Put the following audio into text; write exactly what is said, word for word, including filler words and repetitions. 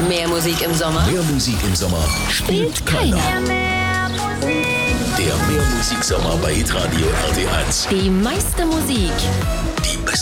Mehr Musik im Sommer Mehr Musik im Sommer spielt keiner. Der Mehr Musik Sommer bei Hitradio R T eins. Die meiste Musik